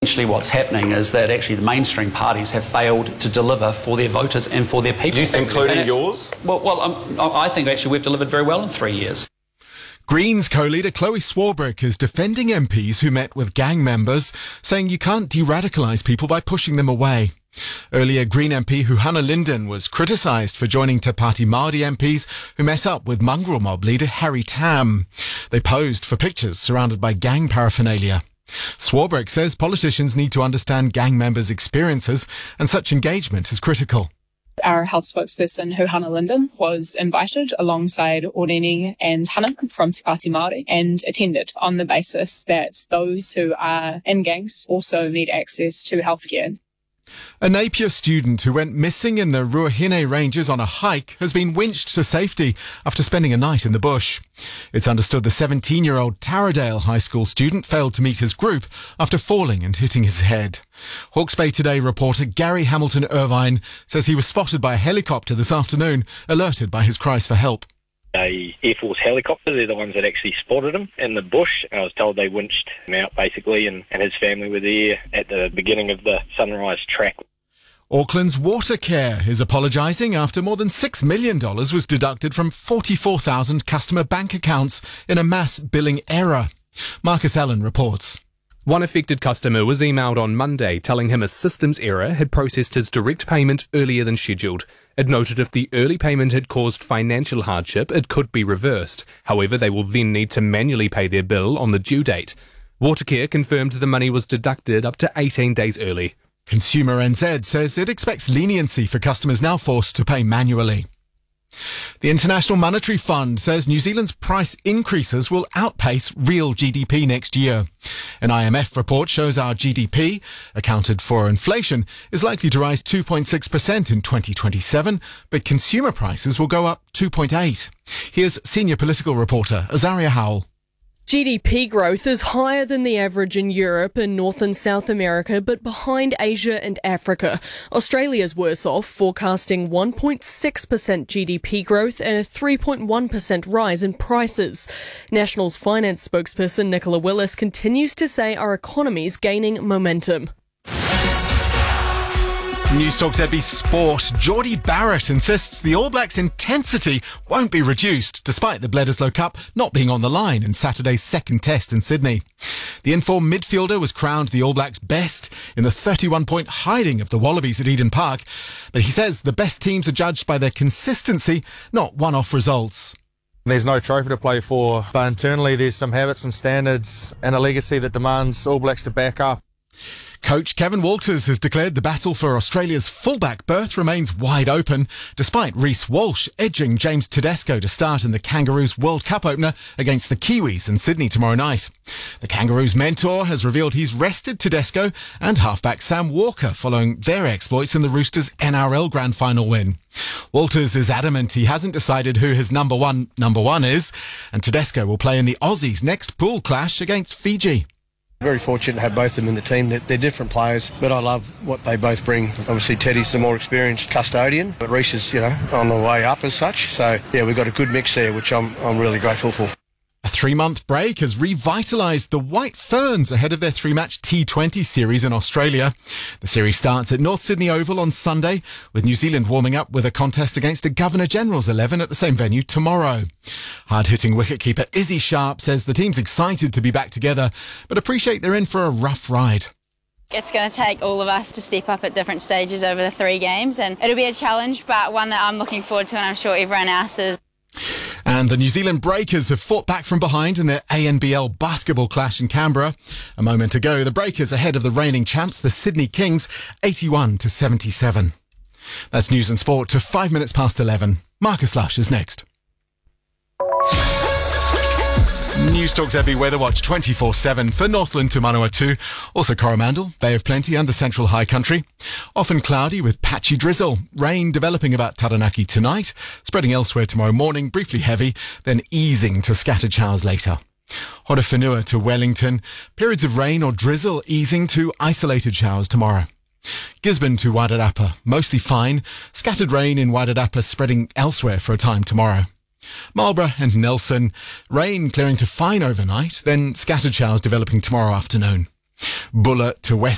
essentially what's happening is that actually the mainstream parties have failed to deliver for their voters and for their people. Including yours? I think actually we've delivered very well in 3 years. Greens co-leader Chloe Swarbrick is defending MPs who met with gang members, saying you can't de-radicalise people by pushing them away. Earlier, Green MP Huhana Linden was criticised for joining Te Pāti Māori MPs who met up with mongrel mob leader Harry Tam. They posed for pictures surrounded by gang paraphernalia. Swarbrick says politicians need to understand gang members' experiences and such engagement is critical. Our health spokesperson, Huhana Linden, was invited alongside Orini and Hana from Te Pāti Māori and attended on the basis that those who are in gangs also need access to healthcare. A Napier student who went missing in the Ruahine Ranges on a hike has been winched to safety after spending a night in the bush. It's understood the 17-year-old Taradale High School student failed to meet his group after falling and hitting his head. Hawke's Bay Today reporter Gary Hamilton Irvine says he was spotted by a helicopter this afternoon, alerted by his cries for help. A Air Force helicopter, they're the ones that actually spotted him in the bush. I was told they winched him out basically and his family were there at the beginning of the Sunrise track. Auckland's Watercare is apologising after more than $6 million was deducted from 44,000 customer bank accounts in a mass billing error. Marcus Allen reports. One affected customer was emailed on Monday telling him a systems error had processed his direct payment earlier than scheduled. It noted if the early payment had caused financial hardship, it could be reversed. However, they will then need to manually pay their bill on the due date. Watercare confirmed the money was deducted up to 18 days early. Consumer NZ says it expects leniency for customers now forced to pay manually. The International Monetary Fund says New Zealand's price increases will outpace real GDP next year. An IMF report shows our GDP, accounted for inflation, is likely to rise 2.6% in 2027, but consumer prices will go up 2.8%. Here's senior political reporter Azaria Howell. GDP growth is higher than the average in Europe and North and South America, but behind Asia and Africa. Australia's worse off, forecasting 1.6% GDP growth and a 3.1% rise in prices. National's finance spokesperson Nicola Willis continues to say our economy's gaining momentum. News Talk ZB Sport. Geordie Barrett insists the All Blacks' intensity won't be reduced, despite the Bledisloe Cup not being on the line in Saturday's second test in Sydney. The informed midfielder was crowned the All Blacks' best in the 31-point hiding of the Wallabies at Eden Park, but he says the best teams are judged by their consistency, not one-off results. There's no trophy to play for, but internally there's some habits and standards and a legacy that demands All Blacks to back up. Coach Kevin Walters has declared the battle for Australia's fullback berth remains wide open, despite Reece Walsh edging James Tedesco to start in the Kangaroos World Cup opener against the Kiwis in Sydney tomorrow night. The Kangaroos mentor has revealed he's rested Tedesco and halfback Sam Walker following their exploits in the Roosters' NRL Grand Final win. Walters is adamant he hasn't decided who his number one is, and Tedesco will play in the Aussies' next pool clash against Fiji. Very fortunate to have both of them in the team. They're different players, but I love what they both bring. Obviously, Teddy's the more experienced custodian, but Reece is, on the way up as such. So, yeah, we've got a good mix there, which I'm really grateful for. A 3-month break has revitalised the White Ferns ahead of their 3-match T20 series in Australia. The series starts at North Sydney Oval on Sunday, with New Zealand warming up with a contest against a Governor-General's 11 at the same venue tomorrow. Hard-hitting wicketkeeper Izzy Sharp says the team's excited to be back together, but appreciate they're in for a rough ride. It's going to take all of us to step up at different stages over the 3 games, and it'll be a challenge, but one that I'm looking forward to, and I'm sure everyone else is. And the New Zealand Breakers have fought back from behind in their ANBL basketball clash in Canberra. A moment ago, the Breakers ahead of the reigning champs, the Sydney Kings, 81-77. That's news and sport to 5 minutes past 11. Marcus Lush is next. News Talk ZB Weather Watch 24/7 for Northland to Manawatu, also Coromandel, Bay of Plenty and the Central High Country. Often cloudy with patchy drizzle. Rain developing about Taranaki tonight, spreading elsewhere tomorrow morning, briefly heavy, then easing to scattered showers later. Hodowhenua to Wellington, periods of rain or drizzle easing to isolated showers tomorrow. Gisborne to Wairarapa, mostly fine, scattered rain in Wairarapa spreading elsewhere for a time tomorrow. Marlborough and Nelson, rain clearing to fine overnight, then scattered showers developing tomorrow afternoon. Buller to West